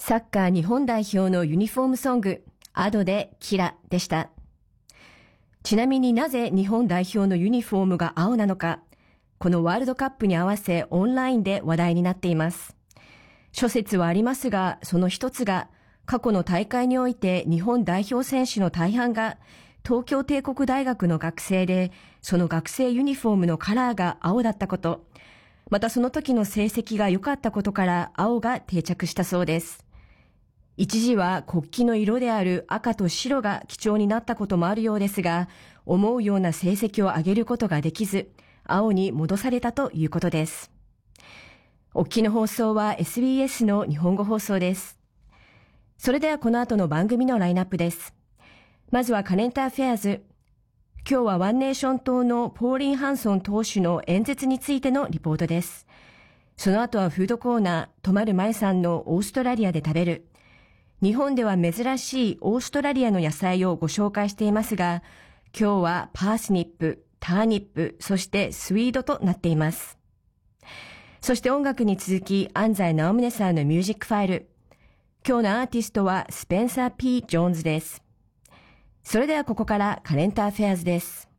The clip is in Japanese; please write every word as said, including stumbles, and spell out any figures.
サッカー日本代表のユニフォームソング、アドでキラでした。ちなみになぜ日本代表のユニフォームが青なのか、このワールドカップに合わせオンラインで話題になっています。諸説はありますが、その一つが、過去の大会において日本代表選手の大半が東京帝国大学の学生で、その学生ユニフォームのカラーが青だったこと、またその時の成績が良かったことから青が定着したそうです。一時は国旗の色である赤と白が基調になったこともあるようですが、思うような成績を上げることができず、青に戻されたということです。お聞きの放送は エスビーエス の日本語放送です。それではこの後の番組のラインナップです。まずはカレンターフェアーズ。今日はワンネーション党のポーリン・ハンソン党首の演説についてのリポートです。その後はフードコーナー、とまるまえさんのオーストラリアで食べる。日本では珍しいオーストラリアの野菜をご紹介していますが、今日はパースニップ、ターニップ、そしてスウィードとなっています。そして音楽に続き、安西直宗さんのミュージックファイル。今日のアーティストはスペンサー・ P ・ジョーンズです。それではここからカレンターフェアーズです。